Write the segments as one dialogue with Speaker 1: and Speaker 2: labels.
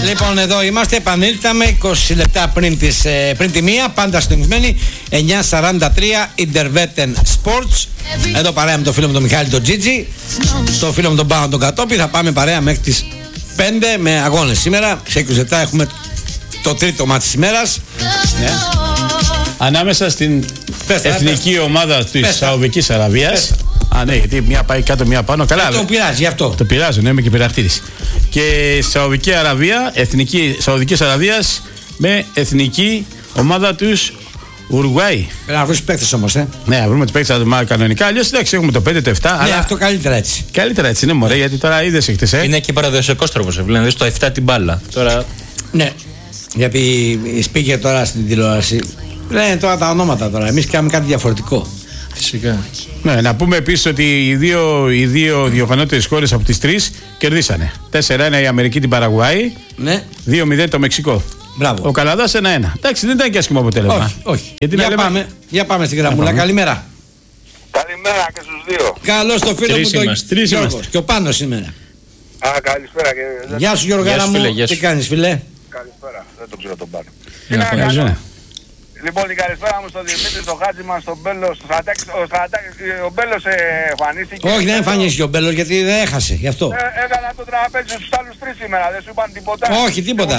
Speaker 1: Λοιπόν, εδώ είμαστε, επανήλθαμε 20 λεπτά πριν τη μία, πάντα συντονισμένοι, 9:43, Intervetten Sports. Εδώ παρέα με το φίλο μου τον Μιχάλη τον Τζίτζι, το φίλο μου τον Πάνο τον Κατόπη. Θα πάμε παρέα μέχρι τις 5 με αγώνες σήμερα. Σε 20 λεπτά έχουμε το τρίτο μάτι της ημέρας. Ναι.
Speaker 2: Ανάμεσα στην εθνική ομάδα της Σαουδικής Αραβίας. Α, ναι, γιατί μία πάει κάτω, μία πάνω. Καλά,
Speaker 1: το πειράζει γι' αυτό.
Speaker 2: Το πειράζει, ναι, είμαι και πειραχτήρης. Και Σαουδική Αραβία, εθνική Σαουδικής Αραβίας με εθνική ομάδα τους Ουρουάη.
Speaker 1: Πρέπει να βρει παίκτες όμως,
Speaker 2: Ναι, να βρούμε τους παίκτες κανονικά. Αλλιώς εντάξει, έχουμε το 5, το 7.
Speaker 1: Ναι, αλλά αυτό καλύτερα έτσι.
Speaker 2: Καλύτερα έτσι, ναι, μωρέ, γιατί τώρα είδες χτες.
Speaker 3: Είναι και παραδοσιακός τρόπος, δηλαδή στο 7 την μπάλα. Τώρα...
Speaker 1: Ναι, γιατί η speaker τώρα στην τηλεόραση λένε τώρα τα ονόματα τώρα. Εμείς κάνουμε κάτι διαφορετικό.
Speaker 3: Φυσικά.
Speaker 2: Ναι, να πούμε επίσης ότι οι δύο διοργανώτερες χώρες από τις τρεις κερδίσανε. 4-1 η Αμερική την Παραγουάη,
Speaker 1: Ναι.
Speaker 2: 2-0 το Μεξικό.
Speaker 1: Μπράβο.
Speaker 2: Ο Καναδάς 1-1. Εντάξει, δεν ήταν και άσχημο αποτέλεσμα.
Speaker 1: Όχι.
Speaker 2: Γιατί
Speaker 1: Για πάμε στην γραμμούλα. Καλημέρα.
Speaker 4: Καλημέρα και στους δύο.
Speaker 1: Καλώς το φίλο μου τον Γιώργο. Και ο Πάνος σήμερα.
Speaker 4: Α, καλησπέρα.
Speaker 1: Γεια σου Γιώργαρα μου. Τι κάνεις φίλε?
Speaker 4: Καλησπέρα. Δεν το ξέρω τον Πάνο. Λοιπόν, την καλησπέρα μου στον Δημήτρη, στον Χάτζη μας, στον Μπέλο, στον Στρατάκη. Ο Μπέλος εμφανίστηκε.
Speaker 1: Όχι, δεν εμφανίστηκε ο Μπέλος γιατί δεν έχασε, γι' αυτό.
Speaker 4: Έκανα το τραπέζι στους άλλους τρεις σήμερα, δεν σου είπαν τίποτα?
Speaker 1: Όχι, τίποτα.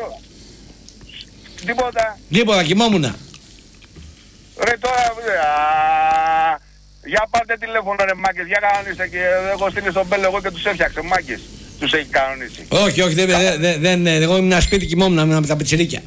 Speaker 1: Τίποτα, κοιμόμουνα.
Speaker 4: Ρε τώρα, για πάρτε τηλέφωνο ρε μάγκες, για κανονίστε και εγώ στείλει στον Μπέλο εγώ και τους έφτιαξε μάγκες. Τους έχει κανονίσει.
Speaker 1: Όχι, εγώ ήμουν σπίτι κοιμόμουν με τα πιτσιρίκια.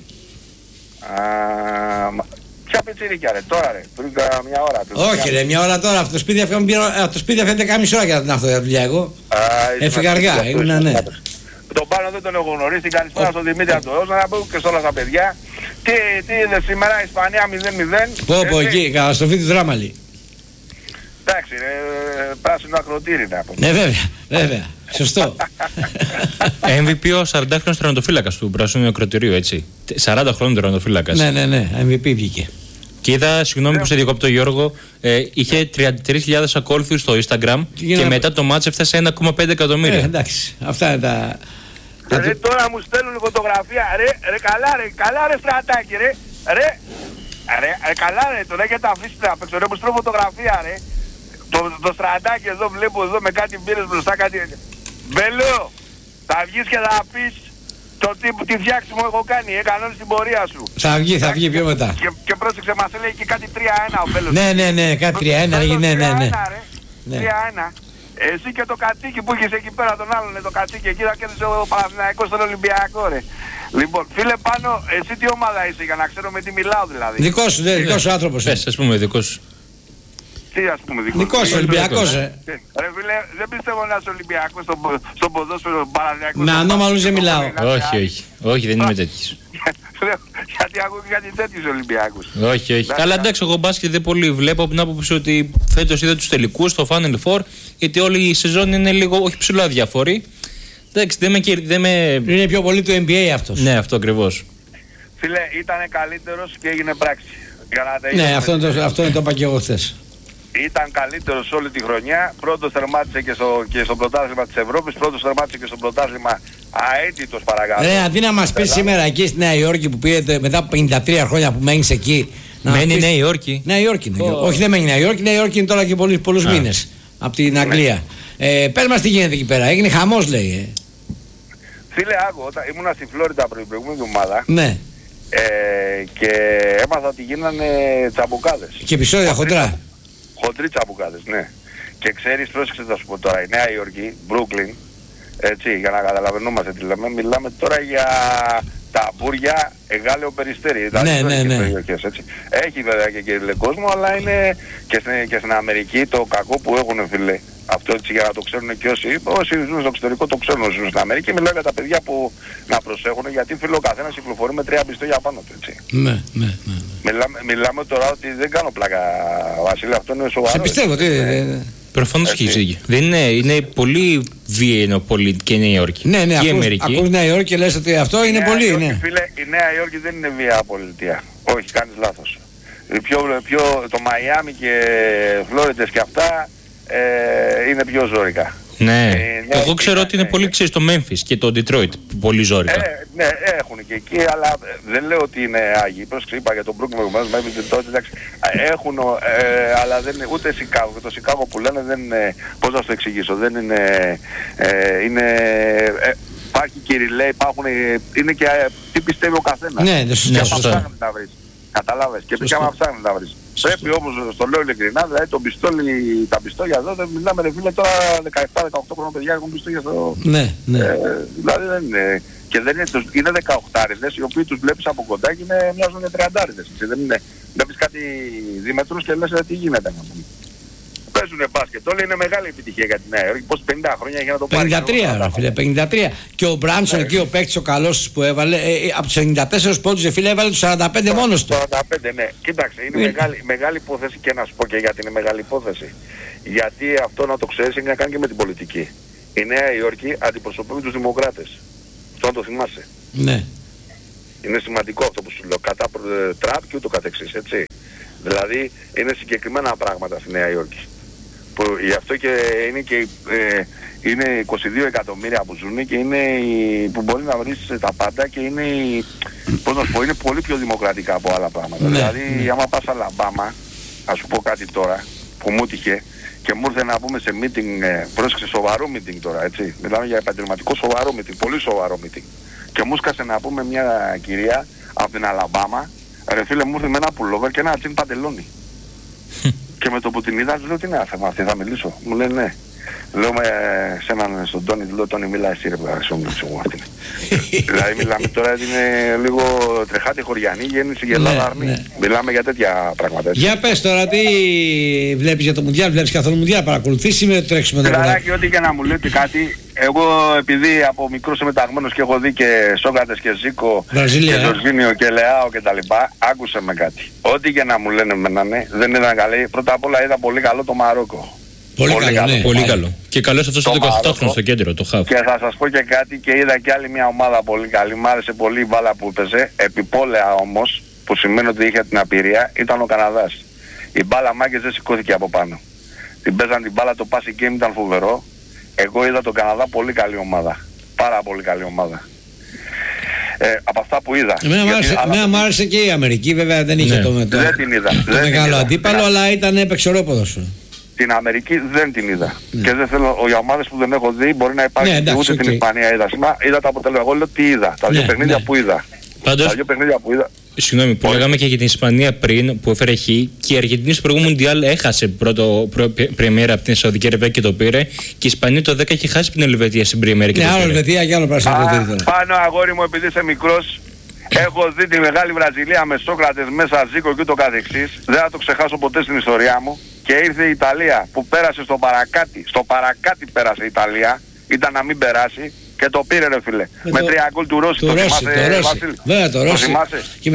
Speaker 4: Ποια πιτσιρίκια ρε, τώρα ρε, πριν μια ώρα.
Speaker 1: Όχι ρε, μια ώρα τώρα, από το σπίτι έφυγα κάμιση ώρα για να έρθω για δουλειά εγώ. Έφυγα αργά, ήμουνα ναι.
Speaker 4: Τον Πάνο δεν τον έχω γνωρίσει, την καλησπέρα στον Δημήτρη από το Όσο, να πω και σε όλα τα παιδιά. Τι είδε σήμερα, Ισπανία 0-0.
Speaker 1: Πω εκεί, καταστροφή του Δράμαλη.
Speaker 4: Εντάξει, πράσινο ακροτήρι να πω.
Speaker 1: Ναι βέβαια, σωστό.
Speaker 3: MVP ο 40χρονος τερματοφύλακας του Πράσινου Ακροτηρίου, έτσι. 40 χρόνων τερματοφύλακας.
Speaker 1: Ναι, MVP βγήκε.
Speaker 3: Και είδα, συγγνώμη που σε διακόπτω Γιώργο, είχε 33.000 ακόλουθους στο Instagram και μετά το μάτς έφτασε 1,5 εκατομμύρια.
Speaker 1: Εντάξει, αυτά είναι τα...
Speaker 4: Ρε τώρα μου στέλνουν φωτογραφία, ρε καλά ρε Στρατάκη ρε καλά ρε, τον έχετε αφήσει να παίξω ρε, μου στέλνουν φωτογραφία ρε. Το Στρατάκη εδώ βλέπω εδώ με κάτι μπύρες μπροστά κάτι... Μπέλο, θα βγεις και θα πεις τι φτιάξιμο έχω κάνει, κανόνες την πορεία σου.
Speaker 1: Θα βγει πιο μετά.
Speaker 4: Και πρόσεξε, μας έλεγε και κάτι 3-1 ο Μπέλος.
Speaker 1: Ναι, κάτι 3-1, ναι.
Speaker 4: 3-1. Εσύ και το κατοίκι που είχες εκεί πέρα τον άλλον, το κατοίκι εκεί θα κέρδισε ο Παναθηναϊκός στον Ολυμπιακό ρε. Λοιπόν, φίλε Πάνο, εσύ τι ομάδα είσαι για να ξέρω με τι μιλάω δηλαδή?
Speaker 1: Δικός σου άνθρωπος.
Speaker 3: Ας πούμε δικός σου.
Speaker 4: Τι ας πούμε
Speaker 1: δικός σου, Ολυμπιακός
Speaker 4: Ρε φίλε, δεν πιστεύω να είσαι Ολυμπιακός στον ποδόσφαιρο Παναθηναϊκός.
Speaker 1: Με ανώμαλους δεν μιλάω.
Speaker 3: Όχι, δεν είμαι τέτοιος.
Speaker 4: Γιατί ακούω κάτι τέτοιος Ολυμπιακούς.
Speaker 3: Όχι. Καλά, εντάξει, εγώ μπάσκετ δεν πολύ βλέπω από την άποψη ότι φέτος είδα τους τελικούς στο Final Four, γιατί όλη η σεζόν είναι λίγο, όχι ψηλό αδιαφορή. Εντάξει, δεν με...
Speaker 1: Είναι πιο πολύ του NBA αυτός.
Speaker 3: Ναι, αυτό ακριβώς.
Speaker 4: Φίλε, ήταν καλύτερος και έγινε πράξη.
Speaker 1: Ναι, αυτό είναι το είπα και εγώ χθες.
Speaker 4: Ήταν καλύτερος όλη τη χρονιά. Πρώτος τερμάτισε και στο πρωτάθλημα της Ευρώπης. Πρώτος τερμάτισε και στο πρωτάθλημα αίτητος παρακάτω.
Speaker 1: Αντί να μας πει σήμερα εκεί στη Νέα Υόρκη που πήγατε μετά από 53 χρόνια που μένεις εκεί.
Speaker 3: Μένει Νέα Υόρκη.
Speaker 1: Νέα Υόρκη είναι. Όχι, δεν μένει Νέα Υόρκη. Νέα Υόρκη είναι τώρα και πολλούς μήνες από την Αγγλία. Πες μας τι γίνεται εκεί πέρα. Έγινε χαμός λέει.
Speaker 4: Φίλε, άκου, ήμουνα στη Φλόριντα προηγούμενη εβδομάδα.
Speaker 1: Ναι.
Speaker 4: Και έμαθα ότι γίνανε τσαμπουκάδες.
Speaker 1: Και επεισόδια χοντρά.
Speaker 4: Χοντροί τσαμπουκάδες, ναι. Και ξέρεις, πρόσεξε θα σου πω τώρα, η Νέα Υόρκη, Brooklyn, έτσι, για να καταλαβαίνόμαστε τι λέμε, μιλάμε τώρα για τα μπούρια Εγάλεο Περιστέρι.
Speaker 1: Ναι.
Speaker 4: Περιοχές, έτσι. Έχει βέβαια και κύριο κόσμο, αλλά είναι και στην Αμερική το κακό που έχουν φίλε. Αυτό έτσι για να το ξέρουν και όσοι ζουν στο εξωτερικό το ξέρουν όσοι ζουν στην Αμερική. Μιλάω για τα παιδιά που να προσέχουν γιατί φίλε ο καθένας κυκλοφορεί με 3 πιστόλια πάνω του, έτσι.
Speaker 1: Ναι.
Speaker 4: Μιλάμε τώρα ότι δεν κάνω πλάκα, Βασίλη, αυτό είναι σοβαρό.
Speaker 1: Σε πιστεύω,
Speaker 3: προφανώς έχεις δίκιο. Είναι πολύ βίαιο και η Νέα Υόρκη.
Speaker 1: Ναι,
Speaker 3: και η Αμερική.
Speaker 1: Ακούς Νέα Υόρκη και λες ότι αυτό είναι πολύ, ναι.
Speaker 4: Φίλε, η Νέα Υόρκη δεν είναι βία πολιτεία. Όχι, κάνεις λάθος. Το Μαϊάμι και Φλόρεντες και αυτά είναι πιο ζώρικα.
Speaker 3: Ναι, εγώ ξέρω ότι είναι πολύ ξέρεις το Memphis και το Detroit, πολύ ζόρικα.
Speaker 4: Ναι, έχουν και εκεί, αλλά δεν λέω ότι είναι άγιοι. Πρόσεξε, είπα για τον Brooklyn προηγουμένως, Memphis, Detroit, εντάξει. Έχουν, αλλά δεν είναι ούτε Σικάγο. Και το Σικάγο που λένε δεν είναι, πώς να σου το εξηγήσω, δεν είναι, υπάρχει Κυριλέ, υπάρχουν, είναι και τι πιστεύει ο καθένας.
Speaker 1: Ναι, δεν σωστά.
Speaker 4: Καταλάβες, και ποια μα ψάχνει να βρεις. Πρέπει όμως, το λέω ειλικρινά, δηλαδή τα πιστόλια εδώ δεν μιλάμε ρε φίλε τώρα 17-18 χρόνια παιδιά έχουν πιστόλια στο...
Speaker 1: Ναι.
Speaker 4: Δηλαδή δεν είναι... Και δεν είναι 18άριδες οι οποίοι τους βλέπεις από κοντά και μοιάζουν 30άριδες. Δεν είναι... Βλέπεις κάτι δίμετρους και λες τι γίνεται να πούμε. Παίζουνε μπάσκετ, όλοι είναι μεγάλη επιτυχία για τη Νέα Υόρκη. Πώς 50 χρόνια έχει να το πάρει.
Speaker 1: 53 φίλε, 53. Και ο Μπράνσον εκεί ο παίκτης ο καλός που έβαλε, από τους 94 πόντους φίλε έβαλε τους 45 μόνος του.
Speaker 4: 45 ναι. Κοίταξε, είναι μεγάλη υπόθεση και να σου πω και γιατί είναι μεγάλη υπόθεση. Γιατί αυτό να το ξέρεις έχει να κάνει και με την πολιτική. Η Νέα Υόρκη αντιπροσωπεύει τους δημοκράτες. Αυτό να το θυμάσαι.
Speaker 1: Ναι.
Speaker 4: Είναι σημαντικό αυτό που σου λέω. Κατά Τραμπ και ούτω καθεξής, έτσι. Δηλαδή είναι συγκεκριμένα πράγματα στη Νέα Υόρκη. Που γι' αυτό και είναι 22 εκατομμύρια που ζουν και είναι που μπορεί να βρεις τα πάντα και είναι, πώς να σου πω, είναι πολύ πιο δημοκρατικά από άλλα πράγματα. Δηλαδή άμα πας Αλαμπάμα, ας σου πω κάτι τώρα που μου τύχε και μου ήρθε να πούμε σε meeting, πρόσεξε σοβαρό meeting τώρα, έτσι. Μιλάμε για επαγγελματικό σοβαρό meeting, πολύ σοβαρό meeting. Και μου σκάσε να πούμε μια κυρία από την Αλαμπάμα, ρε φίλε μου ήρθε με ένα πουλόβερ και ένα τσιν παντελόνι. Και με το που την είδα, λέω τι είναι θέμα αυτή, θα μιλήσω. Μου λέει ναι. Λέω σε έναν στον Τόνι, λέω Τόνι μιλά εσύ ρε παιδιά, σου μιλήσω εγώ αυτή. Δηλαδή μιλάμε τώρα ότι είναι λίγο τρεχάτη χωριανή, γέννηση και Ελλάδα αρμή. Μιλάμε για τέτοια πράγματα.
Speaker 1: Για πες τώρα, τι βλέπεις για το Μουντιάλ, βλέπεις καθόλου Μουντιάλ, παρακολουθείς ή με το τρέξιμο το
Speaker 4: Φιλαράκι, ό,τι και να μου λέτε κάτι, εγώ επειδή από μικρός είμαι ταγμένος και έχω δει και Σόκρατες και Ζήκο και Ζορζίνιο και Λεάο και τα λοιπά, άκουσε με κάτι. Ό,τι και να μου λένε εμένα, ναι, δεν ήταν καλή. Πρώτα απ' όλα είδα πολύ καλό το Μαρόκο.
Speaker 3: Πολύ καλό. Και καλός αυτός το 18χρονο στο κέντρο, το χαφ.
Speaker 4: Και θα σας πω και κάτι και είδα και άλλη μια ομάδα πολύ καλή. Μ' άρεσε πολύ η μπάλα που έπαιζε. Επιπόλαια όμως, που σημαίνει ότι είχε την απειρία, ήταν ο Καναδάς. Η μπάλα μάγκες δεν σηκώθηκε από πάνω. Την παίζαν την μπάλα, το passing game ήταν φοβερό. Εγώ είδα τον Καναδά πολύ καλή ομάδα. Πάρα πολύ καλή ομάδα. Από αυτά που είδα.
Speaker 1: Εμένα μου άρεσε και η Αμερική, βέβαια δεν είχε το μεγάλο αντίπαλο, αλλά έπαιξε ωραίο ποδόσφαιρο.
Speaker 4: Την Αμερική δεν την είδα. Και δεν θέλω, οι ομάδες που δεν έχω δει μπορεί να υπάρχει ούτε την Ισπανία είδα. Είδα τα αποτελέσματα. Εγώ λέω τι είδα. Τα δύο παιχνίδια που είδα.
Speaker 3: Πάντως,
Speaker 4: τα δύο παιχνίδια που είδα.
Speaker 3: Συγγνώμη, που λέγαμε και για την Ισπανία πριν που έφερε χ και η Αργεντινή στο προηγούμενο Μουντιάλ έχασε πρώτο πρεμιέρα από την Σαουδική Αραβία και το πήρε. Και η Ισπανία το 10 είχε χάσει την Ελβετία στην πρεμιέρα και το πήρε.
Speaker 1: Ναι, άλλο Ελβετία και άλλο πράσινο.
Speaker 4: Πάνω αγόρι μου, επειδή είσαι μικρός, έχω δει τη μεγάλη Βραζιλία με Σόκρατες μέσα, Ζήκο και ούτω καθεξής. Δεν θα το ξεχάσω ποτέ στην ιστορία μου. Και ήρθε η Ιταλία που πέρασε στο παρακάτι. Στο παρακάτι πέρασε η Ιταλία. Ήταν να μην περάσει. Και το πήρε ρε φίλε. Με 3 γκολ του Ρώση. Το θυμάσαι Βασίλη?
Speaker 1: Βέβαια το Ρώση. Και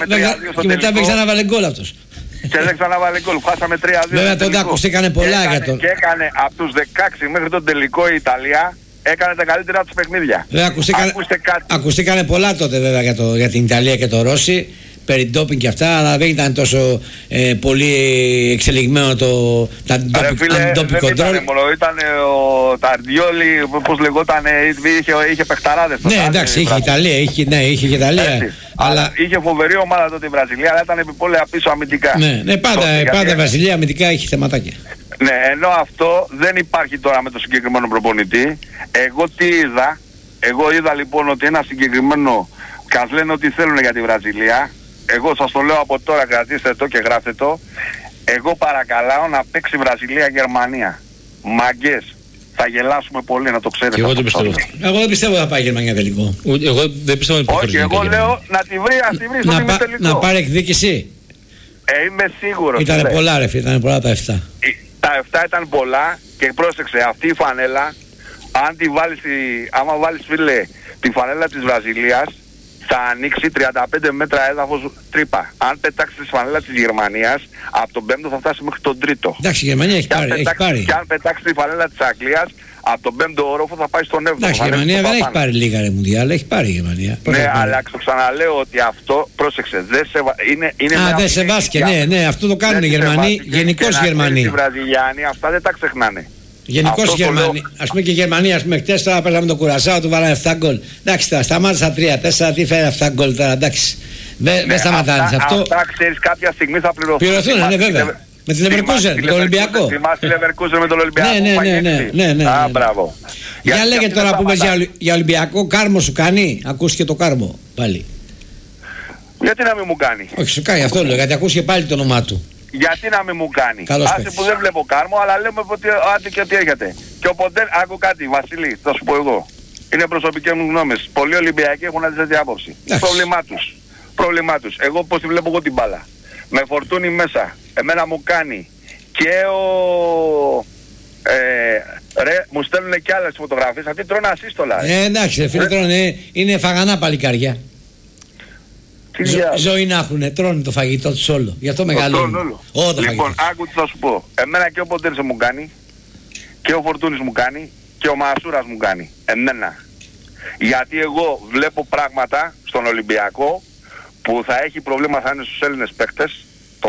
Speaker 1: μετά δεν ξαναβάλε γκολ αυτός.
Speaker 4: Και δεν ξαναβάλε γκολ. Χάσαμε 3-2.
Speaker 1: Βέβαια τότε ακουστήκανε πολλά για τον.
Speaker 4: Και έκανε από τους 16 μέχρι τον τελικό η Ιταλία. Έκανε τα καλύτερα τους παιχνίδια.
Speaker 1: Ακουστήκανε πολλά τότε βέβαια για την Ιταλία και το Ρώση. Περί ντόπινγκ και αυτά, αλλά δεν ήταν τόσο πολύ εξελιγμένο το αντidoping control.
Speaker 4: Ήταν ο Ταρντιόλι, πώς λεγόταν, είχε παιχταράδες.
Speaker 1: Ναι, εντάξει, είχε Ιταλία, είχε και Ιταλία.
Speaker 4: Αλλά είχε φοβερή ομάδα τότε η Βραζιλία, αλλά ήταν επιπόλαια πίσω αμυντικά.
Speaker 1: Ναι, πάντα η Βραζιλία αμυντικά έχει θεματάκια.
Speaker 4: Ναι, ενώ αυτό δεν υπάρχει τώρα με το συγκεκριμένο προπονητή. Εγώ τι είδα? Εγώ είδα λοιπόν ότι ένα συγκεκριμένο, καν λένε ότι θέλουν για τη Βραζιλία. Εγώ σας το λέω από τώρα, κρατήστε το και γράφτε το. Εγώ παρακαλάω να παίξει Βραζιλία-Γερμανία. Μαγκές. Θα γελάσουμε πολύ, να το ξέρετε.
Speaker 3: Εγώ δεν πιστεύω.
Speaker 1: Εγώ δεν πιστεύω ότι θα πάει η Γερμανία τελικό.
Speaker 3: Εγώ δεν πιστεύω ότι
Speaker 4: όχι, εγώ λέω να τη βρει, ας τη βρει στο ημιτελικό.
Speaker 1: Να πάρει εκδίκηση.
Speaker 4: Είμαι σίγουρος.
Speaker 1: Ήταν πολλά ρε φίλε, ήταν πολλά τα 7.
Speaker 4: Τα 7 ήταν πολλά και πρόσεξε, αυτή η φανέλα, αν τη βάλεις, άμα βάλεις φίλε τη φανέλα της Βραζιλίας, θα ανοίξει 35 μέτρα έδαφος τρύπα. Αν πετάξεις τη φανέλα της Γερμανίας, από τον 5ο θα φτάσει μέχρι τον 3ο.
Speaker 1: Εντάξει, η Γερμανία έχει πάρει.
Speaker 4: Και αν πετάξεις τη φανέλα της Αγγλίας, από τον 5ο όροφο θα πάει στον 7ο.
Speaker 1: Εντάξει, η Γερμανία δεν έχει πάρει λίγα ρε Μουντιάλ, έχει πάρει η Γερμανία.
Speaker 4: Ναι, αλλά το ξαναλέω ότι αυτό, πρόσεξε,
Speaker 1: δεν σε βάσκε, ναι, αυτό το κάνουν οι Γερμανοί, γενικώς οι Γερμανοί.
Speaker 4: Οι Βραζιλιάνοι αυτά δεν τα ξεχνάνε.
Speaker 1: Γενικώς η Γερμανία, ας πούμε και η Γερμανία, ας πούμε, χτες τώρα παίζαμε τον Κουρασάο, του βάλανε 7 γκολ. Εντάξει, τώρα σταμάτησα 3-4, τι φέρε 7 γκολ τώρα, εντάξει. Δεν σταματάνε αυτό.
Speaker 4: Αυτά ξέρεις κάποια στιγμή θα πληρωθούν.
Speaker 1: Πληρωθούν, ναι, βέβαια. Με την Leverkusen, με τον Ολυμπιακό.
Speaker 4: Θυμάσαι τη Leverkusen με τον Ολυμπιακό.
Speaker 1: Ναι.
Speaker 4: Α, μπράβο.
Speaker 1: Για λέγε τώρα που πες για Ολυμπιακό, κάρμο σου κάνει. Ακούστηκε το κάρμο πάλι.
Speaker 4: Γιατί να μην μου κάνει.
Speaker 1: Όχι, σου κάνει αυτό λέω, γιατί ακούστηκε πάλι το όνομά του.
Speaker 4: Γιατί να μην μου κάνει.
Speaker 1: Άσε
Speaker 4: που δεν βλέπω κάρμο, αλλά λέμε ότι άντε και ότι έρχεται. Και οπότε, άκου κάτι, Βασίλη, θα σου πω εγώ. Είναι προσωπικές μου γνώμες. Πολλοί Ολυμπιακοί έχουν αντίθετη άποψη. Πρόβλημά τους. Εγώ πώς τη βλέπω εγώ την μπάλα. Με Φορτούνι μέσα. Εμένα μου κάνει. Και μου στέλνουν και άλλες φωτογραφίες. Αυτοί τρώνε ασύστολα.
Speaker 1: Εντάξει, φίλε, τρώνε. Είναι φαγανά παλικάρια. Ζωή να έχουνε, τρώνε το φαγητό τους όλο. Γι' αυτό μεγαλώνουν.
Speaker 4: Λοιπόν, άκου τι θα σου πω. Εμένα και ο Ποντέρσε μου κάνει. Και ο Φορτούνης μου κάνει. Και ο Μασούρας μου κάνει. Εμένα. Γιατί εγώ βλέπω πράγματα στον Ολυμπιακό που θα έχει προβλήματα θα είναι στους Έλληνες παίκτες